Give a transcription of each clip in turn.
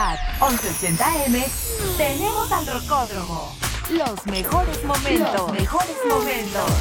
WhatsApp 1180M. Tenemos al Rocódromo. Los mejores momentos. Los mejores momentos.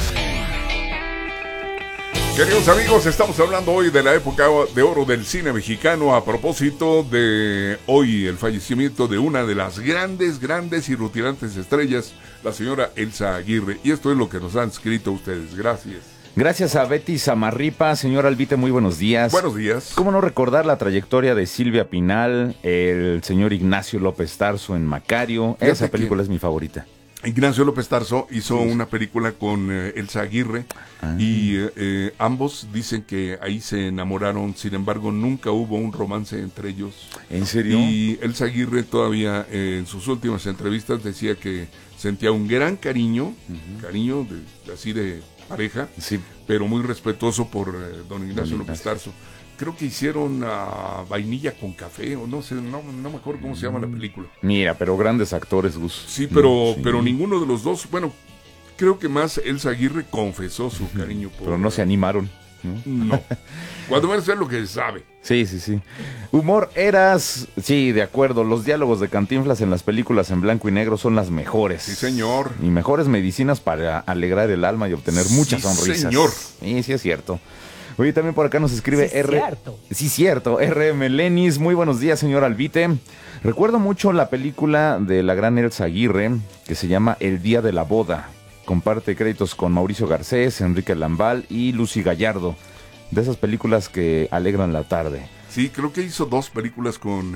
Queridos amigos, estamos hablando hoy de la época de oro del cine mexicano a propósito de hoy el fallecimiento de una de las grandes y rutilantes estrellas, la señora Elsa Aguirre. Y esto es lo que nos han escrito ustedes. Gracias. Gracias a Betty Samarripa. Señor Albite, muy buenos días. Buenos días. ¿Cómo no recordar la trayectoria de Silvia Pinal, el señor Ignacio López Tarso en Macario? Esa película es mi favorita. Ignacio López Tarso hizo una película con Elsa Aguirre y ambos dicen que ahí se enamoraron, sin embargo nunca hubo un romance entre ellos. ¿En serio? Y Elsa Aguirre todavía en sus últimas entrevistas decía que sentía un gran cariño, cariño así de pareja, sí, pero muy respetuoso por don Ignacio López Tarso. Creo que hicieron Vainilla con Café, o no sé, no me acuerdo cómo se llama la película. Mira, pero grandes actores, Gus. Sí, pero ninguno de los dos, bueno, creo que más Elsa Aguirre confesó su cariño por... Pero no se animaron. No. Cuando menos es lo que sabe. Sí. Humor eras, sí, de acuerdo. Los diálogos de Cantinflas en las películas en blanco y negro son las mejores. Sí, señor. Y mejores medicinas para alegrar el alma y obtener muchas sonrisas. Sí, señor. Sí, es cierto. Oye, también por acá nos escribe cierto. RM Lenis. Muy buenos días, señor Albite. Recuerdo mucho la película de la gran Elsa Aguirre, que se llama El Día de la Boda. Comparte créditos con Mauricio Garcés, Enrique Lambal y Lucy Gallardo. De esas películas que alegran la tarde. Sí, creo que hizo dos películas con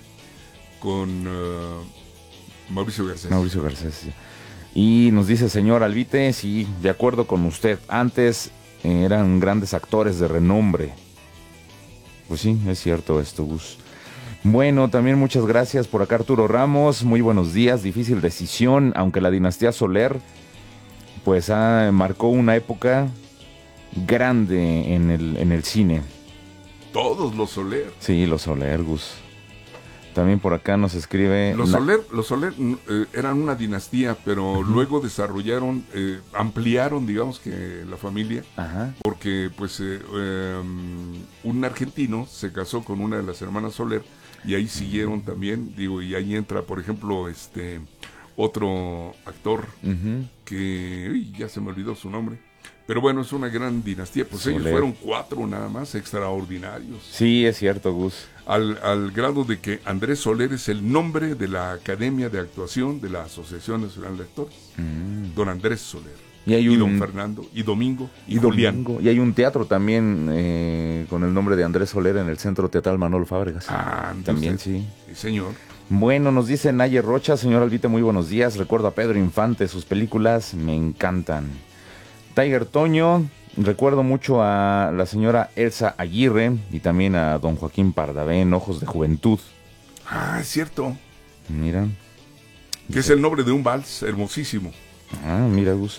Mauricio Garcés. Mauricio Garcés, sí. Y nos dice, señor Albite, sí, de acuerdo con usted. Antes eran grandes actores de renombre. Pues sí, es cierto esto, Gus. Bueno, también muchas gracias por acá Arturo Ramos. Muy buenos días. Difícil decisión, aunque la dinastía Soler pues marcó una época grande en el cine. Todos los Soler. Sí, los Soler, Gus. También por acá nos escribe... Los Soler eran una dinastía, pero luego desarrollaron, ampliaron, digamos que la familia, porque pues un argentino se casó con una de las hermanas Soler y ahí siguieron también, y ahí entra, por ejemplo, otro actor que ya se me olvidó su nombre. Pero bueno, es una gran dinastía, pues Soler. Ellos fueron 4 nada más, extraordinarios. Sí, es cierto, Gus. Al grado de que Andrés Soler es el nombre de la Academia de Actuación de la Asociación Nacional de Actores. Don Andrés Soler. Y don Fernando, y Domingo, y Julián. Y hay un teatro también con el nombre de Andrés Soler en el Centro Teatral Manolo Fábregas. También, sí. Sí, señor. Bueno, nos dice Naye Rocha, señor Albite, muy buenos días. Recuerdo a Pedro Infante, sus películas me encantan. Tiger Toño, recuerdo mucho a la señora Elsa Aguirre y también a don Joaquín Pardavé en Ojos de Juventud. Es cierto. Mira. Que es el nombre de un vals hermosísimo. Mira, Gus.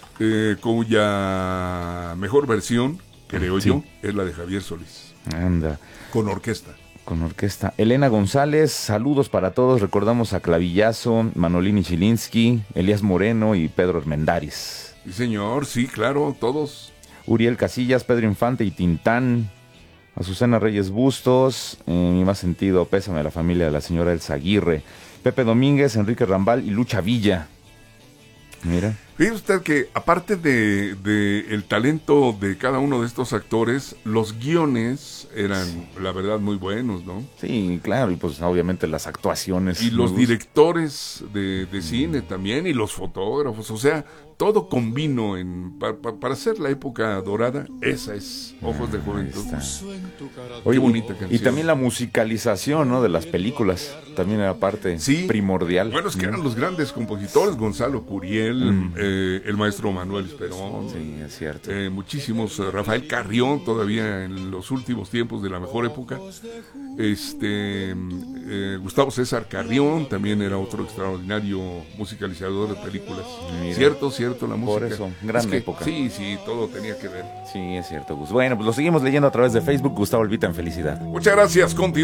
Cuya mejor versión, creo yo, es la de Javier Solís. Anda. Con orquesta. Elena González, saludos para todos. Recordamos a Clavillazo, Manolini Chilinsky, Elías Moreno y Pedro Armendáriz. Sí, señor, sí, claro, todos. Uriel Casillas, Pedro Infante y Tintán. Azucena Reyes Bustos. Mi más sentido pésame a la familia de la señora Elsa Aguirre. Pepe Domínguez, Enrique Rambal y Lucha Villa. Mira. Fíjese usted que aparte de el talento de cada uno de estos actores, los guiones eran, la verdad, muy buenos, ¿no? Sí, claro, y pues obviamente las actuaciones. Y los directores de cine también, y los fotógrafos, o sea, todo convino para hacer la época dorada. Esa es Ojos de Juventud. Qué bonita canción. Y también la musicalización, ¿no?, de las películas, también era parte primordial. Bueno, es que eran los grandes compositores, Gonzalo Curiel, el maestro Manuel Esperón. Sí, es cierto. Muchísimos, Rafael Carrión, todavía en los últimos tiempos de la mejor época. Gustavo César Carrión también era otro extraordinario musicalizador de películas. Mira. Cierto, la música. Por eso, gran época. Sí, todo tenía que ver. Sí, es cierto, Gus. Bueno, pues lo seguimos leyendo a través de Facebook. Gustavo Albita en Felicidad. Muchas gracias, continúa.